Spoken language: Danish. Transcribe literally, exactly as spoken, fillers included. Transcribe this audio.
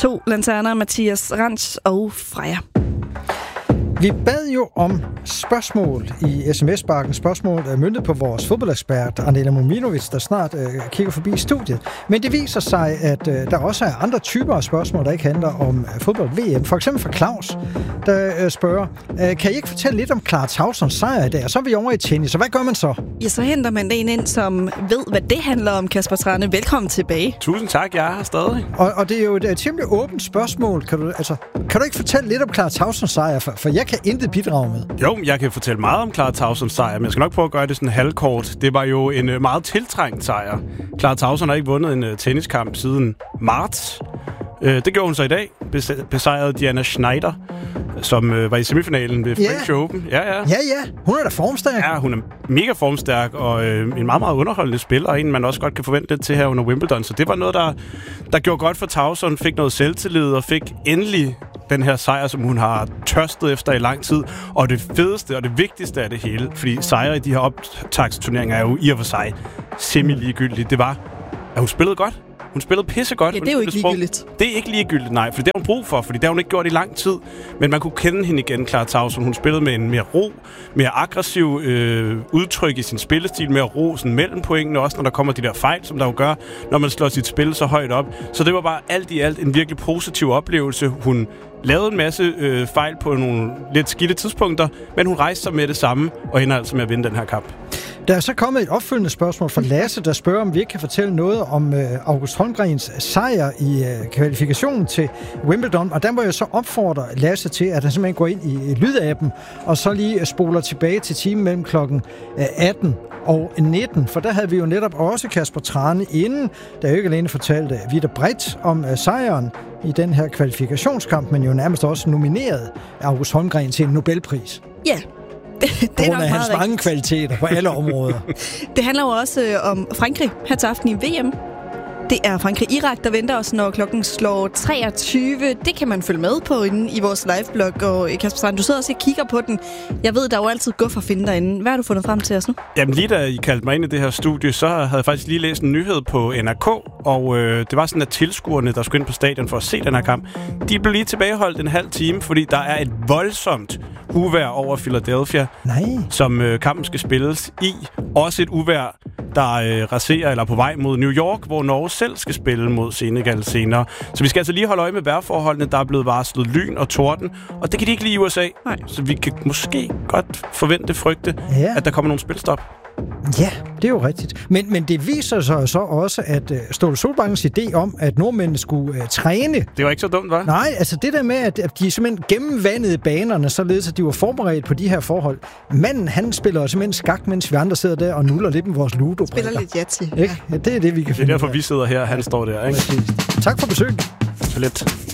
to lanterner, Mathias Ranch og Freja. Vi bad jo om spørgsmål i sms-bakken. Spørgsmål er møntet på vores fodboldekspert, Anela Mominovic, der snart øh, kigger forbi studiet. Men det viser sig, at øh, der også er andre typer af spørgsmål, der ikke handler om øh, fodbold-V M. For eksempel fra Claus, der øh, spørger, øh, kan I ikke fortælle lidt om Clara Tausons sejr i dag? Og så er vi over i tennis, så hvad gør man så? Ja, så henter man en ind, som ved, hvad det handler om, Kasper Trane. Velkommen tilbage. Tusind tak, jeg er her stadig. Og, og det er jo et, et temmelig åbent spørgsmål. Kan du, altså, kan du ikke fortælle lidt om Clara Tausons sejr? For, for jeg kan intet bidrage med. Jo, jeg kan fortælle meget om Clara Tausons sejr, men jeg skal nok prøve at gøre det sådan halvkort. Det var jo en meget tiltrængt sejr. Clara Tauson har ikke vundet en uh, tenniskamp siden marts. Uh, det gjorde hun så i dag. Bes- besejrede Diana Schneider, som uh, var i semifinalen ved French yeah. Open. Ja, ja. Ja, ja. Hun er da formstærk. Ja, hun er mega formstærk, og uh, en meget, meget underholdende spiller, og en, man også godt kan forvente lidt til her under Wimbledon. Så det var noget, der, der gjorde godt for Tauson, fik noget selvtillid, og fik endelig den her sejr, som hun har tørstet efter i lang tid. Og det fedeste og det vigtigste af det hele, fordi sejre i de her optagsturneringer er jo i og for sig semi-ligegyldigt, det var, at hun spillede godt. Hun spillede pissegodt. Ja, det er jo ikke ligegyldigt. Det er ikke ligegyldigt, nej, for det har hun brug for, fordi det har hun ikke gjort i lang tid. Men man kunne kende hende igen, Clara Tauson. Hun spillede med en mere ro, mere aggressiv øh, udtryk i sin spillestil, mere ro sådan mellem pointene, også når der kommer de der fejl, som der jo gør, når man slår sit spil så højt op. Så det var bare alt i alt en virkelig positiv oplevelse. Hun lavede en masse øh, fejl på nogle lidt skidte tidspunkter, men hun rejste sig med det samme, og ender altså med at vinde den her kamp. Der er så kommet et opfølgende spørgsmål fra Lasse, der spørger, om vi ikke kan fortælle noget om øh, August Holmgrens sejr i øh, kvalifikationen til Wimbledon. Og der må jeg så opfordre Lasse til, at han simpelthen går ind i lydappen, og så lige spoler tilbage til timen mellem klokken atten og nitten. For der havde vi jo netop også Kasper Trane inden, der jo ikke alene fortalte vidt og bredt om øh, sejren i den her kvalifikationskamp, men jo nærmest også nomineret August Holmgren til en Nobelpris. Ja. Det, det på grund af hans mange kvaliteter på alle områder. Det handler jo også øh, om Frankrig her til aften i V M. Det er Frankrig-Irak, der venter os, når klokken slår treogtyve. Det kan man følge med på inde i vores liveblog. Og Kasper Strand, du sidder også og kigger på den. Jeg ved, der er jo altid guf at finde derinde. Hvad har du fundet frem til os nu? Jamen lige da I kaldte mig ind i det her studie, så havde jeg faktisk lige læst en nyhed på N R K. Og øh, det var sådan, at tilskuerne, der skulle ind på stadion for at se den her kamp, de blev lige tilbageholdt en halv time, fordi der er et voldsomt uvejr over Philadelphia, Nej. som øh, kampen skal spilles i. Også et uvejr, der øh, raserer eller på vej mod New York, hvor Norge selv skal spille mod Senegal senere. Så vi skal altså lige holde øje med vejrforholdene. Der er blevet varslet lyn og torden, og det kan de ikke lide i U S A. Nej. Så vi kan måske godt forvente, frygte, ja. at der kommer nogle spilstop. Ja, det er jo rigtigt. Men, men det viser sig så også, at uh, Ståle Solbakkens idé om, at nordmændene skulle uh, træne... Det var ikke så dumt, hva'? Nej, altså det der med, at, at de simpelthen gennemvandede banerne, således at de var forberedt på de her forhold. Manden, han spiller simpelthen skak, mens vi andre sidder der og nuller lidt med vores ludo. Spiller lidt Yatzy. Ja. Ja, det er det, vi kan finde. Det er derfor, vi sidder her, han står der, ikke? Præcis. Tak for besøget. Så lidt.